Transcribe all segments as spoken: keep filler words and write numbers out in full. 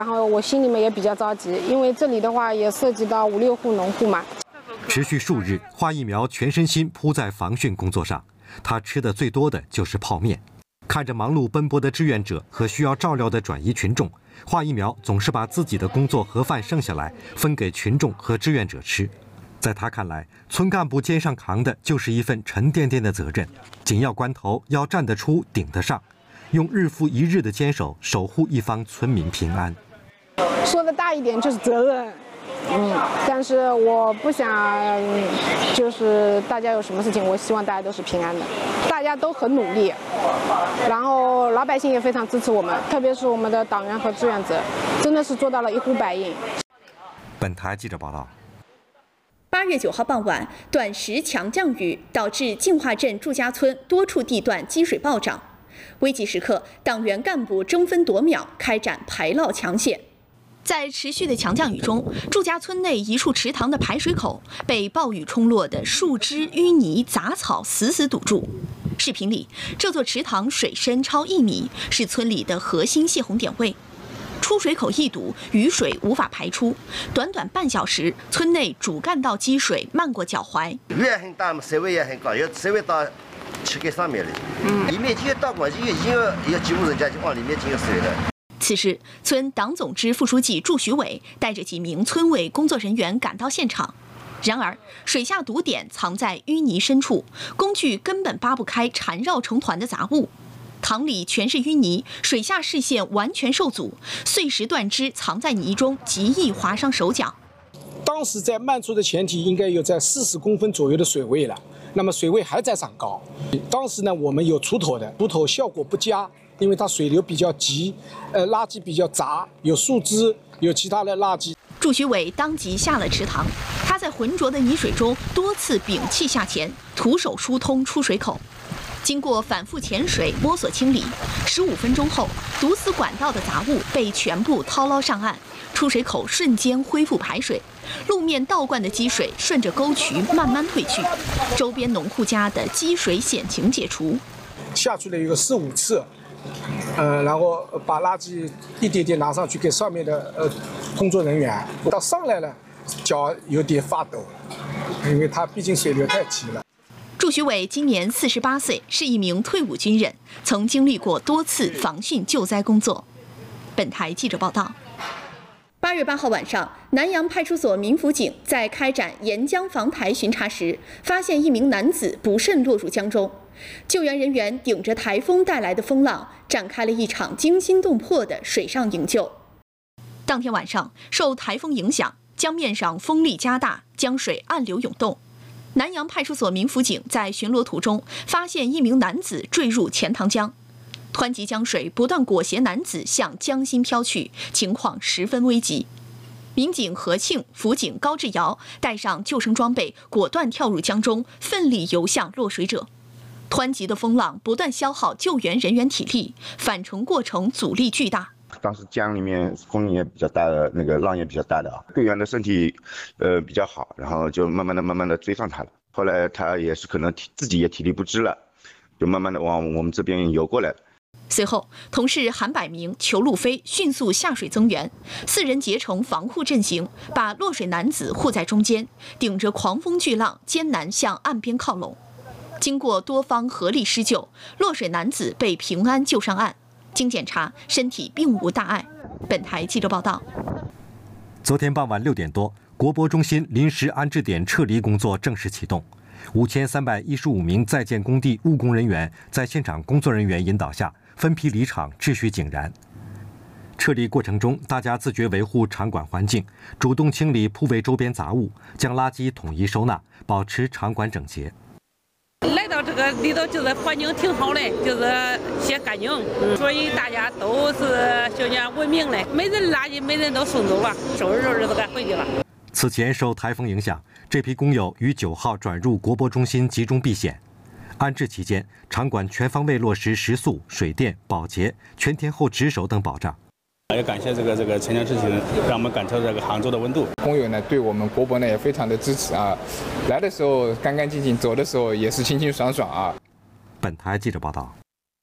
然后我心里面也比较着急，因为这里的话也涉及到五六户农户嘛。 持续数日，华疫苗全身心扑在防汛工作上，他吃的最多的就是泡面。看着忙碌奔波的志愿者和需要照料的转移群众，华疫苗总是把自己的工作盒饭剩下来分给群众和志愿者吃。在他看来，村干部肩上扛的就是一份沉甸甸的责任，紧要关头要站得出、顶得上，用日复一日的坚守守护一方村民平安。 说的大一点就是责任。嗯，但是我不想，就是大家有什么事情，我希望大家都是平安的，大家都很努力，然后老百姓也非常支持我们，特别是我们的党员和志愿者，真的是做到了一呼百应。 本台记者报道。 八月九号傍晚，短时强降雨导致净化镇祝家村多处地段积水暴涨，危急时刻，党员干部争分夺秒开展排涝抢险。在持续的强降雨中，祝家村内一处池塘的排水口被暴雨冲落的树枝、淤泥、杂草死死堵住。视频里，这座池塘水深超一米，是村里的核心泄洪点位。出水口一堵，雨水无法排出。短短半小时，村内主干道积水漫过脚踝。 雨也很大嘛，水位也很高，有水位到膝盖上面了。嗯，里面已经到管已经已经有有几户人家就往里面进有水了。 此时，村党总支副书记祝徐伟带着几名村委工作人员赶到现场。然而，水下堵点藏在淤泥深处，工具根本扒不开缠绕成团的杂物。塘里全是淤泥，水下视线完全受阻，碎石断枝藏在泥中，极易划伤手脚。 当时在漫出的前提应该有在四十公分左右的水位了，那么水位还在涨高。当时呢，我们有锄头的，锄头效果不佳。因为它水流比较急，呃，垃圾比较杂，有树枝，有其他的垃圾。 祝徐伟当即下了池塘，他在浑浊的泥水中多次屏气下潜，徒手疏通出水口。经过反复潜水摸索清理，十五分钟后，堵死管道的杂物被全部掏捞上岸，出水口瞬间恢复排水，路面倒灌的积水顺着沟渠慢慢退去，周边农户家的积水险情解除。 下去了有个四五次。呃，然后把垃圾一点点拿上去给上面的呃工作人员。到上来了，脚有点发抖，因为他毕竟水流太急了。 祝徐伟今年四十八岁，是一名退伍军人，曾经历过多次防汛救灾工作。本台记者报道。八月八号晚上，南阳派出所民辅警在开展沿江防台巡查时，发现一名男子不慎落入江中。救援人员顶着台风带来的风浪，展开了一场惊心动魄的水上营救。当天晚上，受台风影响，江面上风力加大，江水暗流涌动。南阳派出所民辅警在巡逻途中，发现一名男子坠入钱塘江，湍急江水不断裹挟男子向江心飘去，情况十分危急。民警何庆、辅警高志尧带上救生装备，果断跳入江中，奋力游向落水者。湍急的风浪不断消耗救援人员体力，返程过程阻力巨大。 当时江里面风也比较大的，那个浪也比较大的啊。队员的身体，呃比较好，然后就慢慢的、慢慢的追上他了。后来他也是可能体自己也体力不支了，就慢慢的往我们这边游过来。 随后，同事韩百明、裘路飞迅速下水增援，四人结成防护阵型，把落水男子护在中间，顶着狂风巨浪，艰难向岸边靠拢。经过多方合力施救，落水男子被平安救上岸。经检查，身体并无大碍。本台记者报道。 昨天傍晚六点多，国博中心临时安置点撤离工作正式启动。五千三百一十五名在建工地务工人员在现场工作人员引导下分批离场，秩序井然。撤离过程中，大家自觉维护场馆环境，主动清理铺位周边杂物，将垃圾统一收纳，保持场馆整洁。 来到这个里头，就是环境挺好的，就是些干净，嗯，所以大家都是就讲文明的，每人垃圾每人都送走了，收拾收拾都该回去了。 此前受台风影响，这批工友于九号转入国博中心集中避险。安置期间，场馆全方位落实食宿、水电、保洁、全天候值守等保障。 也感谢这个这个城乡之行，让我们感受这个杭州的温度。 工友呢，对我们国博呢也非常的支持啊，来的时候干干净净，走的时候也是清清爽爽啊。 本台记者报道。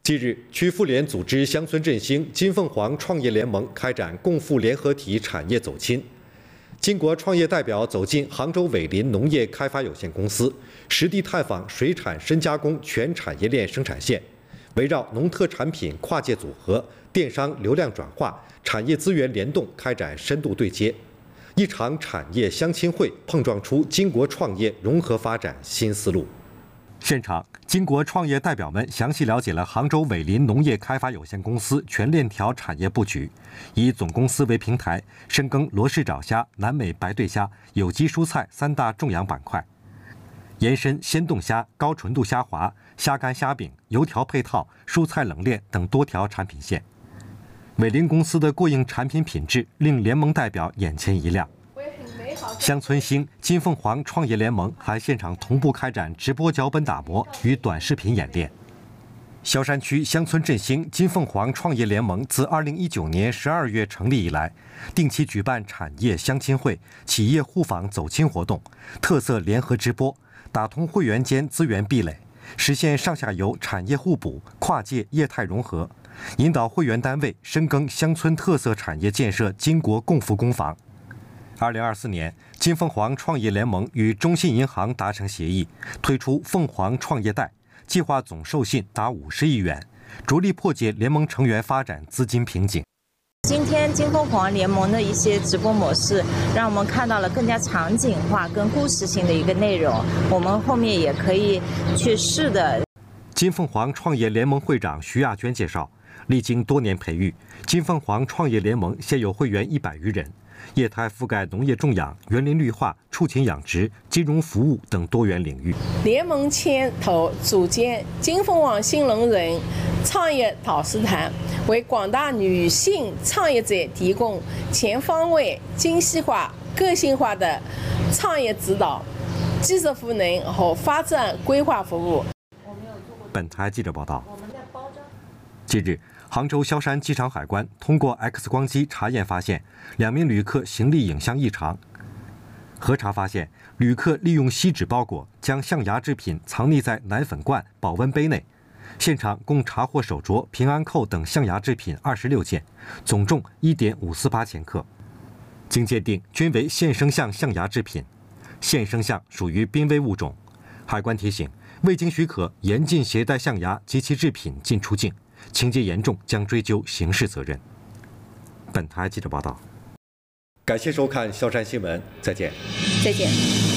近日，区妇联组织乡村振兴金凤凰创业联盟开展共富联合体产业走亲。金国创业代表走进杭州伟林农业开发有限公司，实地探访水产深加工全产业链生产线，围绕农特产品跨界组合、电商流量转化、产业资源联动开展深度对接。一场产业相亲会碰撞出金国创业融合发展新思路。现场，金国创业代表们详细了解了杭州伟林农业开发有限公司全链条产业布局，以总公司为平台，深耕罗氏爪虾、南美白对虾、有机蔬菜三大重养板块，延伸鲜冻虾、高纯度虾滑、虾干虾饼、油条配套、蔬菜冷链等多条产品线。伟林公司的过硬产品品质令联盟代表眼前一亮。乡村兴金凤凰创业联盟还现场同步开展直播脚本打磨与短视频演练。萧山区乡村振兴金凤凰创业联盟自二零一九年十二月成立以来，定期举办产业相亲会、企业互访走亲活动，特色联合直播，打通会员间资源壁垒，实现上下游产业互补、跨界业态融合，引导会员单位深耕乡村特色产业建设金国共富工房。二零二四年，金凤凰创业联盟与中信银行达成协议，推出凤凰创业贷，计划总授信达五十亿元，着力破解联盟成员发展资金瓶颈。 今天金凤凰联盟的一些直播模式，让我们看到了更加场景化、跟故事性的一个内容。我们后面也可以去试的。 金凤凰创业联盟会长徐亚娟介绍，历经多年培育，金凤凰创业联盟现有会员一百余人。业态覆盖农业种养、园林绿化、畜禽养殖、金融服务等多元领域。 联盟牵头组建金凤凰新农人创业导师团，为广大女性创业者提供全方位、精细化、个性化的创业指导、技术赋能和发展规划服务。 本台记者报道。近日，杭州萧山机场海关通过 X 光机查验发现，两名旅客行李影像异常。核查发现，旅客利用锡纸包裹，将象牙制品藏匿在奶粉罐、保温杯内。现场共查获手镯、平安扣等象牙制品二十六件，总重一点五四八千克。经鉴定，均为现生象象牙制品。现生象属于濒危物种。海关提醒，未经许可严禁携带象牙及其制品进出境，情节严重将追究刑事责任。本台记者报道。感谢收看萧山新闻，再见。 再见。